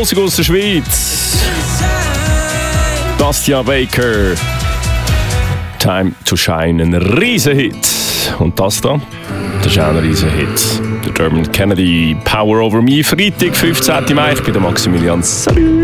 Musik aus der Schweiz. Bastian Baker. Time to Shine, ein Riesenhit. Und das da, das ist auch ein Riesenhit. Der Dermot Kennedy, Power Over Me, Freitag, 15. Mai. Ich bin der Maximilian. Salut!